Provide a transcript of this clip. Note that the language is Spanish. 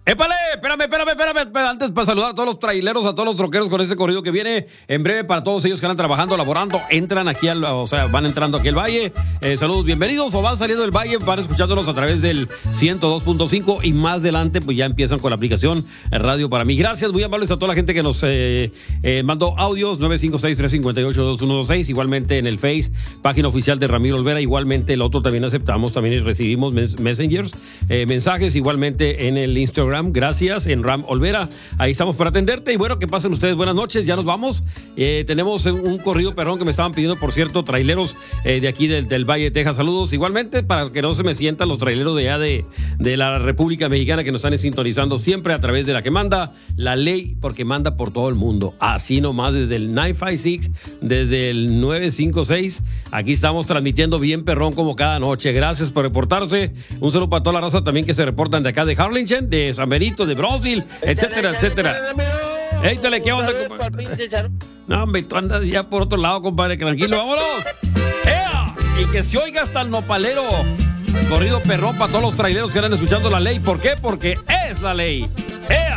¡Épale! Espérame. Antes, para saludar a todos los traileros, a todos los troqueros con este corrido que viene en breve para todos ellos que andan trabajando, laborando, entran aquí van entrando aquí al Valle. Saludos, bienvenidos, o van saliendo del Valle, van escuchándonos a través del 102.5 y más adelante, pues ya empiezan con la aplicación Radio para mí. Gracias, muy amables a toda la gente que nos mandó audios, 956-358-2126, igualmente en el Face, página oficial de Ramiro Olvera, igualmente el otro también aceptamos, también recibimos messengers, mensajes, igualmente en el Instagram. Gracias, en Ram Olvera. Ahí estamos para atenderte. Y bueno, que pasen ustedes buenas noches. Ya nos vamos. Tenemos un corrido perrón que me estaban pidiendo, por cierto, traileros de aquí del Valle de Texas. Saludos. Igualmente, para que no se me sientan los traileros de allá de la República Mexicana que nos están sintonizando siempre a través de la que manda la ley, porque manda por todo el mundo. Así nomás, desde el 956, desde el 956. Aquí estamos transmitiendo bien perrón como cada noche. Gracias por reportarse. Un saludo para toda la raza también que se reportan de acá de Harlingen, de San Benito, de Brasil, etcétera. Échale, ¿qué onda, compadre? No, hombre, tú andas ya por otro lado, compadre, tranquilo, vámonos. ¡Ea! Y que se oiga hasta el nopalero. Corrido perrón para todos los traileros que andan escuchando la ley. ¿Por qué? Porque es la ley. ¡Ea!